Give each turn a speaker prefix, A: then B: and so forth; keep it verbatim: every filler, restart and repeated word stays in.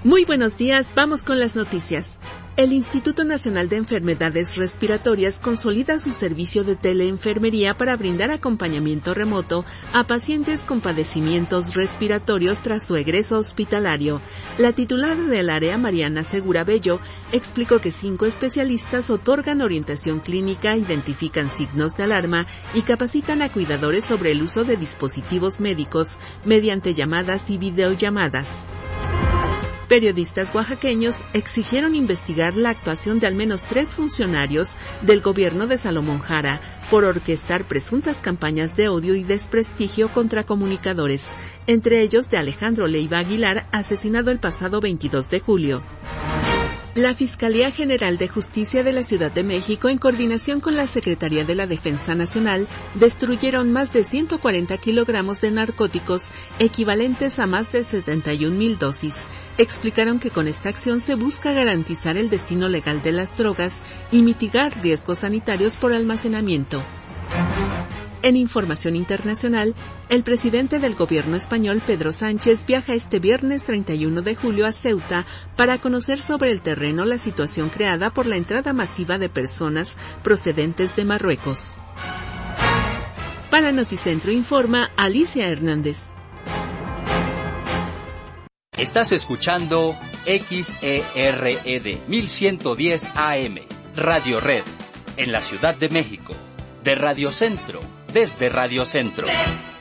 A: Muy buenos días, vamos con las noticias. El Instituto Nacional de Enfermedades Respiratorias consolida su servicio de teleenfermería para brindar acompañamiento remoto a pacientes con padecimientos respiratorios tras su egreso hospitalario. La titular del área, Mariana Segura Bello, explicó que cinco especialistas otorgan orientación clínica, identifican signos de alarma y capacitan a cuidadores sobre el uso de dispositivos médicos mediante llamadas y videollamadas. Periodistas oaxaqueños exigieron investigar la actuación de al menos tres funcionarios del gobierno de Salomón Jara por orquestar presuntas campañas de odio y desprestigio contra comunicadores, entre ellos de Alejandro Leiva Aguilar, asesinado el pasado veintidós de julio. La Fiscalía General de Justicia de la Ciudad de México, en coordinación con la Secretaría de la Defensa Nacional, destruyeron más de ciento cuarenta kilogramos de narcóticos, equivalentes a más de setenta y un mil dosis. Explicaron que con esta acción se busca garantizar el destino legal de las drogas y mitigar riesgos sanitarios por almacenamiento. En información internacional, el presidente del gobierno español, Pedro Sánchez, viaja este viernes treinta y uno de julio a Ceuta para conocer sobre el terreno la situación creada por la entrada masiva de personas procedentes de Marruecos. Para Noticentro informa Alicia Hernández.
B: Estás escuchando X E R E D mil ciento diez A M, Radio Red, en la Ciudad de México, de Radio Centro. Desde Radio Centro.